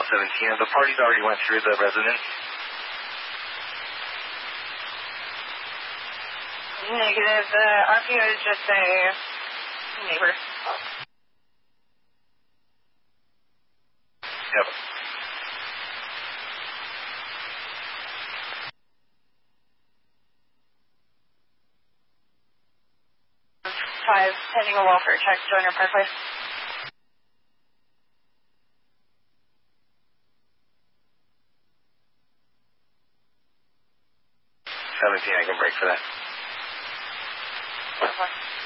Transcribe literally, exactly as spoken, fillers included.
South seventeen. The parties already went through the residence. Negative. The R P O is just a neighbor. Yep. Five, pending a welfare check, Joiner Parkway. seventeen, I can break for that. Okay.